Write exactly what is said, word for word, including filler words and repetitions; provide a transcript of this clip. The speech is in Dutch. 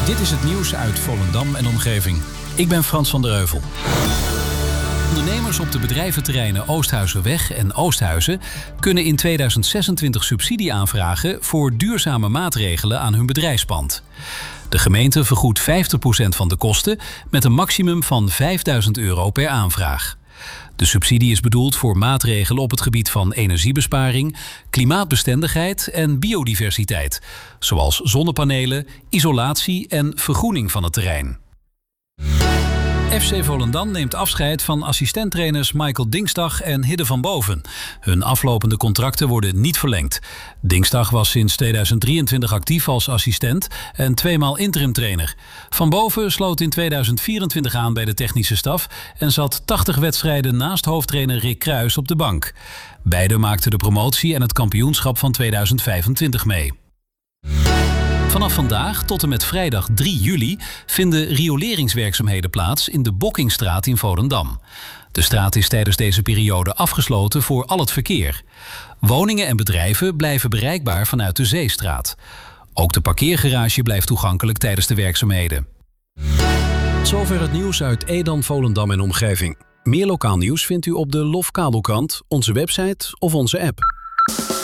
Dit is het nieuws uit Volendam en omgeving. Ik ben Frans van der Heuvel. Ondernemers op de bedrijventerreinen Oosthuizenweg en Oosthuizen kunnen in tweeduizend zesentwintig subsidie aanvragen voor duurzame maatregelen aan hun bedrijfspand. De gemeente vergoedt vijftig procent van de kosten met een maximum van vijfduizend euro per aanvraag. De subsidie is bedoeld voor maatregelen op het gebied van energiebesparing, klimaatbestendigheid en biodiversiteit, zoals zonnepanelen, isolatie en vergroening van het terrein. F C Volendam neemt afscheid van assistenttrainers Michael Dingsdag en Hidde van Boven. Hun aflopende contracten worden niet verlengd. Dingsdag was sinds tweeduizend drieëntwintig actief als assistent en tweemaal interimtrainer. Van Boven sloot in tweeduizend vierentwintig aan bij de technische staf en zat tachtig wedstrijden naast hoofdtrainer Rick Kruijs op de bank. Beiden maakten de promotie en het kampioenschap van tweeduizend vijfentwintig mee. Vanaf vandaag tot en met vrijdag drie juli vinden rioleringswerkzaamheden plaats in de Bokkingstraat in Volendam. De straat is tijdens deze periode afgesloten voor al het verkeer. Woningen en bedrijven blijven bereikbaar vanuit de Zeestraat. Ook de parkeergarage blijft toegankelijk tijdens de werkzaamheden. Tot zover het nieuws uit Edam, Volendam en omgeving. Meer lokaal nieuws vindt u op de Lof Kabelkrant, onze website of onze app.